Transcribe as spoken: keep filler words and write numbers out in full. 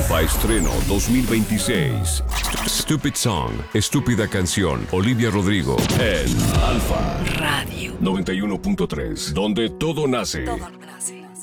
Alfa Estreno dos mil veintiséis. Stupid Song, Estúpida Canción, Olivia Rodrigo en Alfa Radio noventa y uno punto tres, donde todo nace. Todo.